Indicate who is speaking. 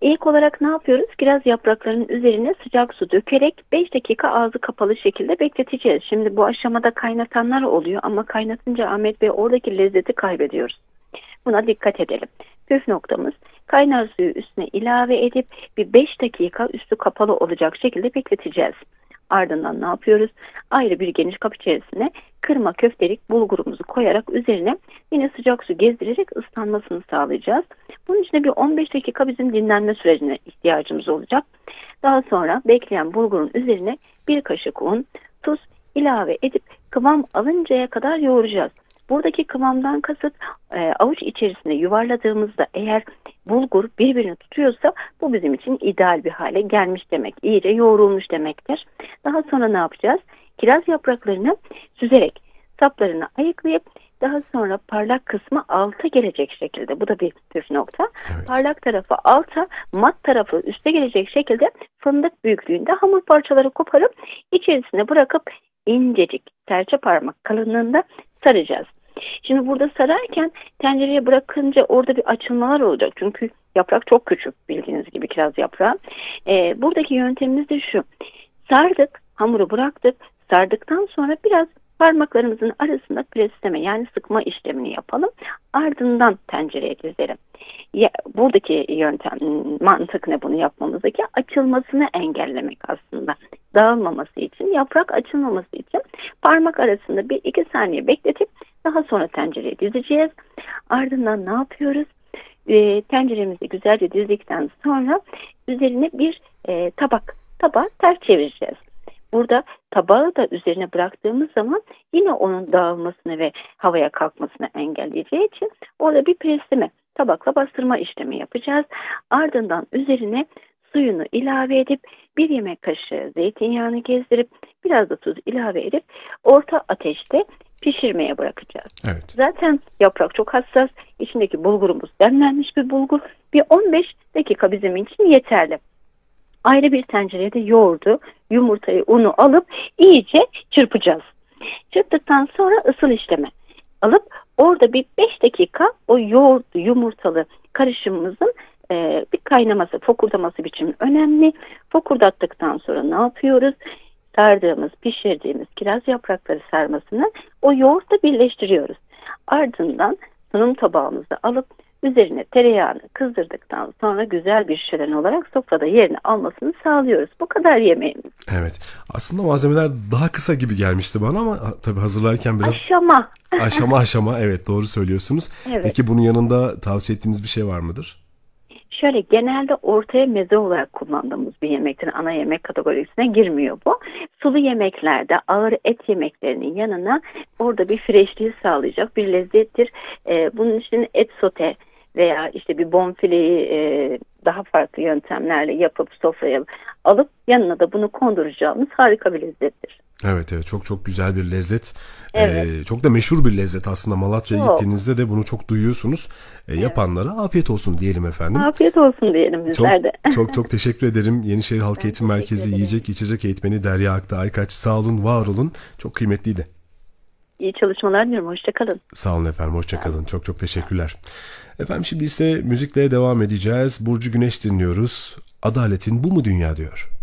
Speaker 1: İlk olarak ne yapıyoruz? Kiraz yapraklarının üzerine sıcak su dökerek 5 dakika ağzı kapalı şekilde bekleteceğiz. Şimdi bu aşamada kaynatanlar oluyor ama kaynatınca Ahmet Bey oradaki lezzeti kaybediyoruz. Buna dikkat edelim. Püf noktamız, kaynar suyu üstüne ilave edip bir 5 dakika üstü kapalı olacak şekilde bekleteceğiz. Ardından ne yapıyoruz? Ayrı bir geniş kap içerisine kırma köftelik bulgurumuzu koyarak üzerine yine sıcak su gezdirerek ıslanmasını sağlayacağız. Bunun için de bir 15 dakika bizim dinlenme sürecine ihtiyacımız olacak. Daha sonra bekleyen bulgurun üzerine bir kaşık un, tuz ilave edip kıvam alıncaya kadar yoğuracağız. Buradaki kıvamdan kasıt avuç içerisinde yuvarladığımızda eğer bulgur birbirini tutuyorsa bu bizim için ideal bir hale gelmiş demek. İyice yoğrulmuş demektir. Daha sonra ne yapacağız? Kiraz yapraklarını süzerek saplarını ayıklayıp daha sonra parlak kısmı alta gelecek şekilde. Bu da bir püf nokta. Evet. Parlak tarafı alta, mat tarafı üste gelecek şekilde fındık büyüklüğünde hamur parçaları koparıp içerisine bırakıp incecik serçe parmak kalınlığında saracağız. Şimdi burada sararken tencereye bırakınca orada bir açılmalar olacak. Çünkü yaprak çok küçük bildiğiniz gibi kiraz yaprağı. Buradaki yöntemimiz de şu. Sardık, hamuru bıraktık. Sardıktan sonra biraz parmaklarımızın arasında presleme yani sıkma işlemini yapalım. Ardından tencereye dizelim. Buradaki yöntem, mantık ne bunu yapmamızdaki? Açılmasını engellemek aslında. Dağılmaması için, yaprak açılmaması için parmak arasında 1-2 saniye bekletip daha sonra tencereye dizeceğiz. Ardından ne yapıyoruz? Tenceremizi güzelce dizdikten sonra üzerine bir tabağı ters çevireceğiz. Burada tabağı da üzerine bıraktığımız zaman yine onun dağılmasını ve havaya kalkmasını engelleyeceği için orada bir presleme, tabakla bastırma işlemi yapacağız. Ardından üzerine suyunu ilave edip 1 yemek kaşığı zeytinyağını gezdirip biraz da tuz ilave edip orta ateşte pişirmeye bırakacağız. Evet. Zaten yaprak çok hassas. İçindeki bulgurumuz demlenmiş bir bulgur. Bir 15 dakika bizim için yeterli. Ayrı bir tencereye de yoğurdu, yumurtayı, unu alıp iyice çırpacağız. Çırptıktan sonra ısıl işleme alıp orada bir 5 dakika o yoğurtlu, yumurtalı karışımımızın bir kaynaması, fokurdaması biçimi önemli. Fokurdattıktan sonra ne yapıyoruz? Sardığımız, pişirdiğimiz kiraz yaprakları sarmasını o yoğurtla birleştiriyoruz. Ardından sunum tabağımızda alıp üzerine tereyağını kızdırdıktan sonra güzel bir şölen olarak sofrada yerini almasını sağlıyoruz. Bu kadar yemeğimiz.
Speaker 2: Evet. Aslında malzemeler daha kısa gibi gelmişti bana ama tabii hazırlarken biraz... Aşama evet doğru söylüyorsunuz. Evet. Peki bunun yanında tavsiye ettiğiniz bir şey var mıdır?
Speaker 1: Şöyle genelde ortaya meze olarak kullandığımız bir yemektir. Ana yemek kategorisine girmiyor bu. Sulu yemeklerde ağır et yemeklerinin yanına orada bir freşliği sağlayacak bir lezzettir. Bunun için et sote veya işte bir bonfileyi daha farklı yöntemlerle yapıp sofraya alıp yanına da bunu konduracağımız harika bir lezzettir.
Speaker 2: Evet çok güzel bir lezzet. Evet. Çok da meşhur bir lezzet aslında. Malatya'ya gittiğinizde de bunu çok duyuyorsunuz. Evet. Yapanlara afiyet olsun diyelim efendim.
Speaker 1: Afiyet olsun diyelim bizler de.
Speaker 2: Çok teşekkür ederim. Yenişehir Halk Eğitim Merkezi Yiyecek İçecek Eğitmeni Derya Akta Aykaç. Sağ olun, var olun. Çok kıymetliydi.
Speaker 1: İyi çalışmalar diliyorum. Hoşçakalın.
Speaker 2: Sağ olun efendim. Hoşçakalın. Çok teşekkürler. Efendim şimdi ise müzikle devam edeceğiz. Burcu Güneş dinliyoruz. Adaletin bu mu dünya diyor.